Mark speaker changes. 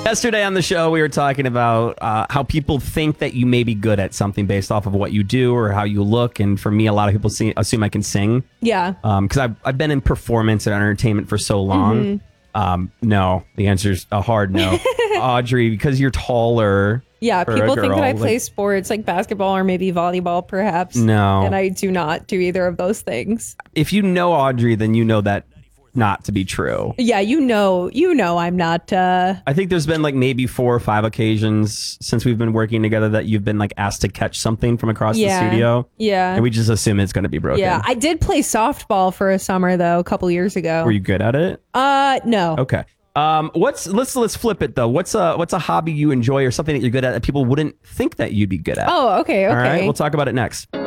Speaker 1: Yesterday on the show, we were talking about how people think that you may be good at something based off of what you do or how you look. And for me, a lot of people assume I can sing.
Speaker 2: Yeah.
Speaker 1: Because I've been in performance and entertainment for so long. No, the answer is a hard no. Audrey, because you're taller.
Speaker 2: Yeah,
Speaker 1: for a
Speaker 2: people think
Speaker 1: girl,
Speaker 2: that I play sports like basketball or maybe volleyball, perhaps.
Speaker 1: No.
Speaker 2: And I do not do either of those things.
Speaker 1: If you know Audrey, then you know that not to be true.
Speaker 2: Yeah, you know I'm not...
Speaker 1: I think there's been like maybe 4 or 5 occasions since we've been working together that you've been like asked to catch something from across the studio.
Speaker 2: Yeah.
Speaker 1: And we just assume it's going to be broken.
Speaker 2: Yeah, I did play softball for a summer though, a couple years ago.
Speaker 1: Were you good at it?
Speaker 2: No.
Speaker 1: Okay. Let's flip it though. What's a hobby you enjoy or something that you're good at that people wouldn't think that you'd be good at?
Speaker 2: Oh, okay.
Speaker 1: All right, we'll talk about it next.